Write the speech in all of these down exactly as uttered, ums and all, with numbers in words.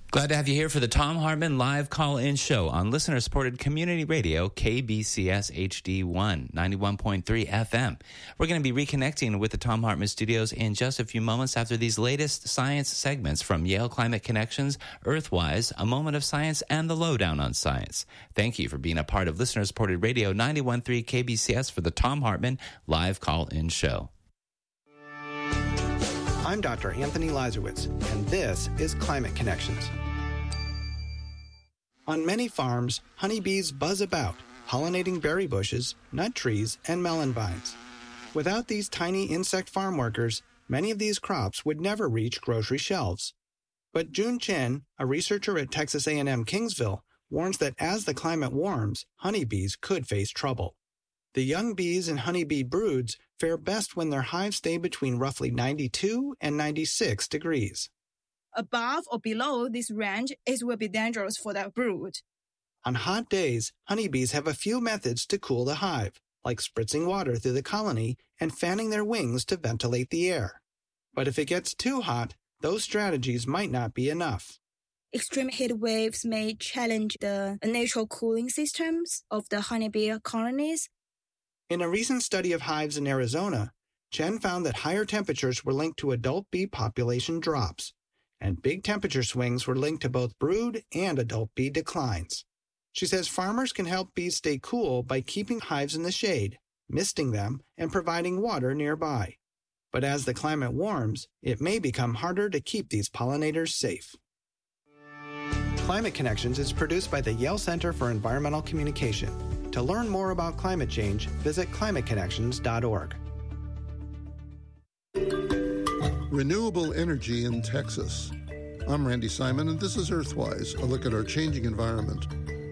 Glad to have you here for the Thom Hartmann live call-in show on listener-supported community radio K B C S H D one, ninety-one point three F M. We're going to be reconnecting with the Thom Hartmann studios in just a few moments after these latest science segments from Yale Climate Connections, Earthwise, A Moment of Science, and The Lowdown on Science. Thank you for being a part of listener-supported radio ninety-one point three K B C S for the Thom Hartmann live call-in show. I'm Doctor Anthony Lazarowitz, and this is Climate Connections. On many farms, honeybees buzz about, pollinating berry bushes, nut trees, and melon vines. Without these tiny insect farm workers, many of these crops would never reach grocery shelves. But Jun Chen, a researcher at Texas A and M Kingsville, warns that as the climate warms, honeybees could face trouble. The young bees and honeybee broods fare best when their hives stay between roughly ninety-two and ninety-six degrees. Above or below this range, it will be dangerous for the brood. On hot days, honeybees have a few methods to cool the hive, like spritzing water through the colony and fanning their wings to ventilate the air. But if it gets too hot, those strategies might not be enough. Extreme heat waves may challenge the natural cooling systems of the honeybee colonies. In a recent study of hives in Arizona, Chen found that higher temperatures were linked to adult bee population drops, and big temperature swings were linked to both brood and adult bee declines. She says farmers can help bees stay cool by keeping hives in the shade, misting them, and providing water nearby. But as the climate warms, it may become harder to keep these pollinators safe. Climate Connections is produced by the Yale Center for Environmental Communication. To learn more about climate change, visit climate connections dot org. Renewable energy in Texas. I'm Randy Simon, and this is Earthwise, a look at our changing environment.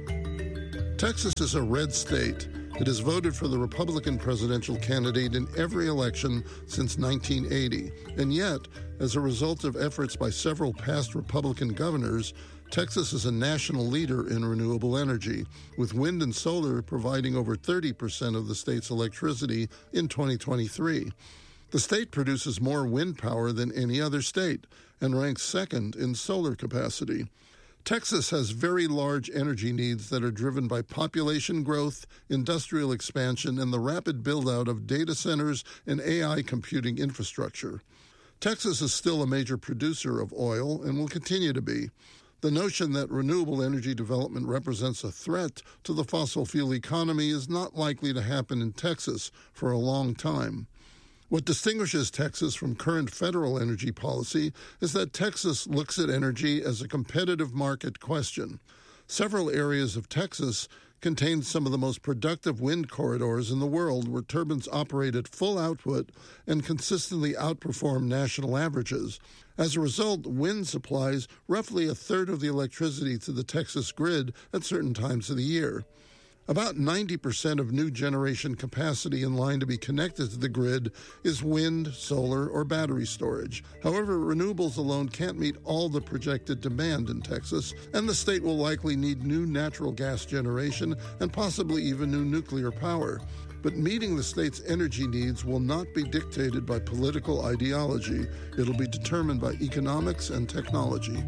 Texas is a red state. It has voted for the Republican presidential candidate in every election since nineteen eighty. And yet, as a result of efforts by several past Republican governors, Texas is a national leader in renewable energy, with wind and solar providing over thirty percent of the state's electricity in twenty twenty-three. The state produces more wind power than any other state and ranks second in solar capacity. Texas has very large energy needs that are driven by population growth, industrial expansion, and the rapid build-out of data centers and A I computing infrastructure. Texas is still a major producer of oil and will continue to be. The notion that renewable energy development represents a threat to the fossil fuel economy is not likely to happen in Texas for a long time. What distinguishes Texas from current federal energy policy is that Texas looks at energy as a competitive market question. Several areas of Texas contain some of the most productive wind corridors in the world, where turbines operate at full output and consistently outperform national averages. As a result, wind supplies roughly a third of the electricity to the Texas grid at certain times of the year. About ninety percent of new generation capacity in line to be connected to the grid is wind, solar, or battery storage. However, renewables alone can't meet all the projected demand in Texas, and the state will likely need new natural gas generation and possibly even new nuclear power. But meeting the state's energy needs will not be dictated by political ideology. It'll be determined by economics and technology.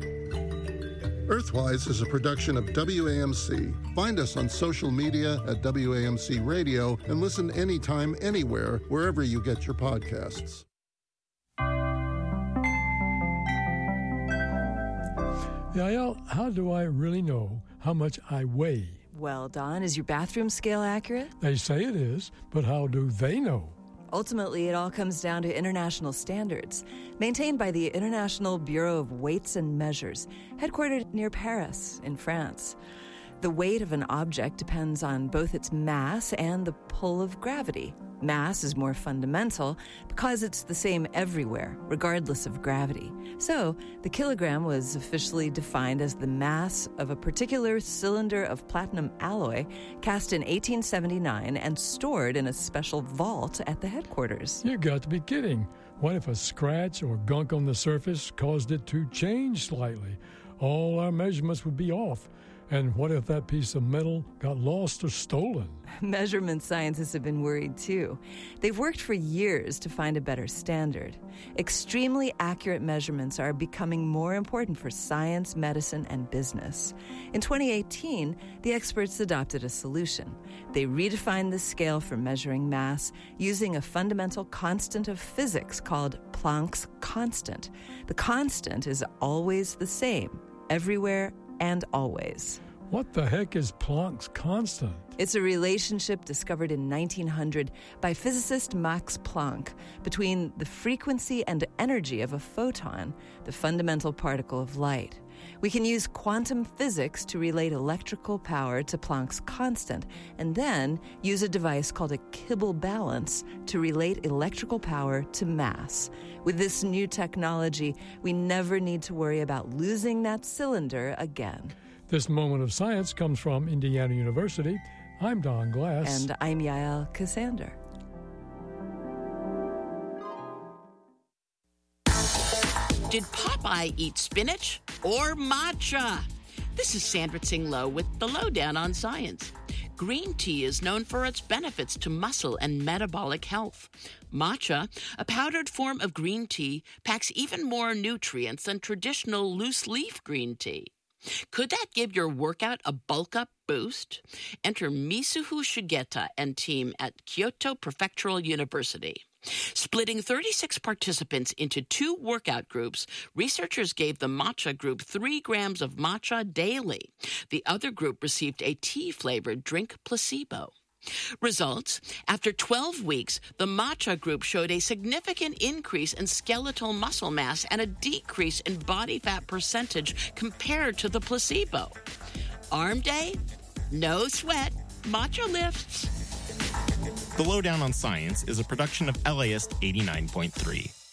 Earthwise is a production of W A M C. Find us on social media at W A M C Radio and listen anytime, anywhere, wherever you get your podcasts. Yael, how do I really know how much I weigh? Well, Don, is your bathroom scale accurate? They say it is, but how do they know? Ultimately, it all comes down to international standards, maintained by the International Bureau of Weights and Measures, headquartered near Paris, in France. The weight of an object depends on both its mass and the pull of gravity. Mass is more fundamental because it's the same everywhere, regardless of gravity. So, the kilogram was officially defined as the mass of a particular cylinder of platinum alloy cast in eighteen seventy-nine and stored in a special vault at the headquarters. You got to be kidding. What if a scratch or gunk on the surface caused it to change slightly? All our measurements would be off. And what if that piece of metal got lost or stolen? Measurement scientists have been worried too. They've worked for years to find a better standard. Extremely accurate measurements are becoming more important for science, medicine, and business. In twenty eighteen, the experts adopted a solution. They redefined the scale for measuring mass using a fundamental constant of physics called Planck's constant. The constant is always the same, everywhere and always. What the heck is Planck's constant? It's a relationship discovered in nineteen hundred by physicist Max Planck between the frequency and energy of a photon, the fundamental particle of light. We can use quantum physics to relate electrical power to Planck's constant, and then use a device called a Kibble balance to relate electrical power to mass. With this new technology, we never need to worry about losing that cylinder again. This moment of science comes from Indiana University. I'm Don Glass. And I'm Yael Cassander. Did Popeye eat spinach or matcha? This is Sandra Tsing Loh with the Lowdown on Science. Green tea is known for its benefits to muscle and metabolic health. Matcha, a powdered form of green tea, packs even more nutrients than traditional loose-leaf green tea. Could that give your workout a bulk-up boost? Enter Misuhu Shigeta and team at Kyoto Prefectural University. Splitting thirty-six participants into two workout groups, researchers gave the matcha group three grams of matcha daily. The other group received a tea-flavored drink placebo. Results: after twelve weeks, the matcha group showed a significant increase in skeletal muscle mass and a decrease in body fat percentage compared to the placebo. Arm day? No sweat. Matcha lifts. The Lowdown on Science is a production of L A S eighty-nine point three.